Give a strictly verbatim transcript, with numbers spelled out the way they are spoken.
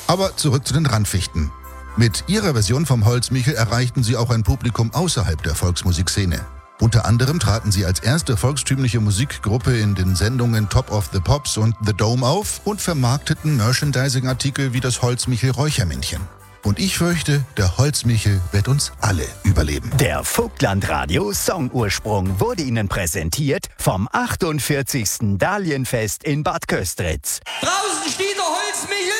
Aber zurück zu den Randfichten. Mit ihrer Version vom Holzmichel erreichten sie auch ein Publikum außerhalb der Volksmusikszene. Unter anderem traten sie als erste volkstümliche Musikgruppe in den Sendungen Top of the Pops und The Dome auf und vermarkteten Merchandising-Artikel wie das Holzmichel-Räuchermännchen. Und ich fürchte, der Holzmichel wird uns alle überleben. Der Vogtlandradio Songursprung wurde Ihnen präsentiert vom achtundvierzigsten Dahlienfest in Bad Köstritz. Draußen steht der Holzmichel!